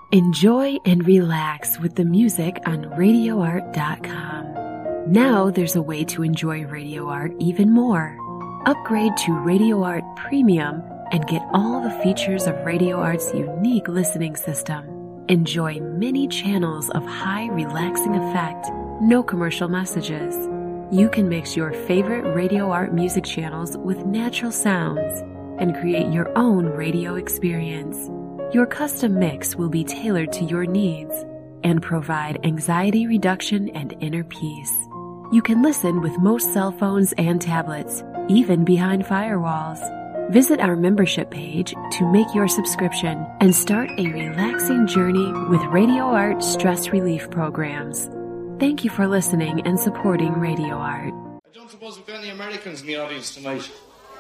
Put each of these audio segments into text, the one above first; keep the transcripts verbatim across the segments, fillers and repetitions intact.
Enjoy and relax with the music on radio art dot com. Now there's a way to enjoy Radio Art even more. Upgrade to Radio Art Premium and get all the features of Radio Art's unique listening system. Enjoy many channels of high relaxing effect, no commercial messages. You can mix your favorite Radio Art music channels with natural sounds and create your own radio experience. Your custom mix will be tailored to your needs and provide anxiety reduction and inner peace. You can listen with most cell phones and tablets, even behind firewalls. Visit our membership page to make your subscription and start a relaxing journey with Radio Art stress relief programs. Thank you for listening and supporting Radio Art. I don't suppose we've got any Americans in the audience tonight.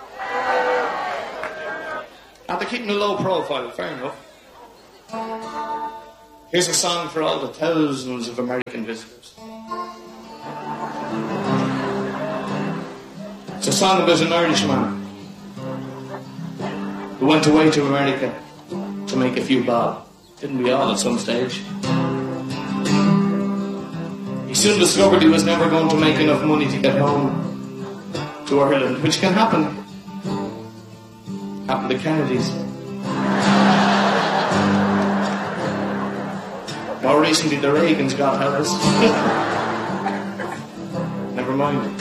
And they're keeping a low profile, fair enough. Here's a song for all the thousands of American visitors. It's a song about an Irishman who went away to America to make a few bob. Didn't we all at some stage? He soon discovered he was never going to make enough money to get home to Ireland, which can happen. Happened to Kennedys. More recently, the Reagans got helpers. Never mind.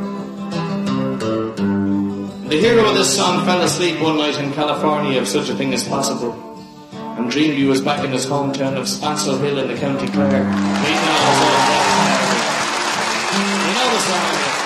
The hero of this song fell asleep one night in California, if such a thing is possible, and dreamed he was back in his hometown of Spancel Hill in the County Clare. We know the song.